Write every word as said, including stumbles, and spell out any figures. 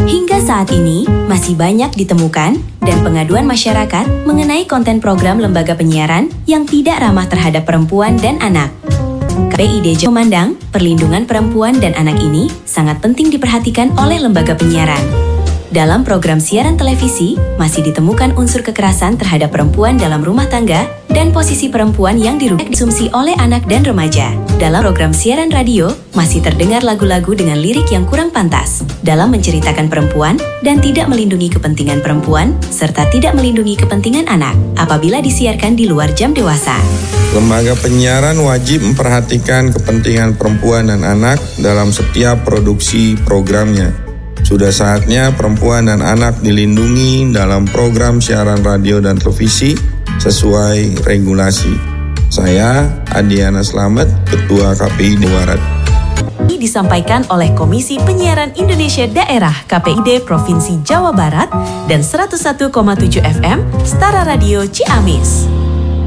Hingga saat ini, masih banyak ditemukan dan pengaduan masyarakat mengenai konten program lembaga penyiaran yang tidak ramah terhadap perempuan dan anak. K P I D Jawa memandang perlindungan perempuan dan anak ini sangat penting diperhatikan oleh lembaga penyiaran. Dalam program siaran televisi, masih ditemukan unsur kekerasan terhadap perempuan dalam rumah tangga dan posisi perempuan yang dirugikan dikonsumsi oleh anak dan remaja. Dalam program siaran radio, masih terdengar lagu-lagu dengan lirik yang kurang pantas dalam menceritakan perempuan dan tidak melindungi kepentingan perempuan, serta tidak melindungi kepentingan anak apabila disiarkan di luar jam dewasa. Lembaga penyiaran wajib memperhatikan kepentingan perempuan dan anak dalam setiap produksi programnya. Sudah saatnya perempuan dan anak dilindungi dalam program siaran radio dan televisi sesuai regulasi. Saya Adiana Slamet, Ketua K P I D Barat. Ini disampaikan oleh Komisi Penyiaran Indonesia Daerah K P I D Provinsi Jawa Barat dan seratus satu koma tujuh F M Setara Radio Ciamis.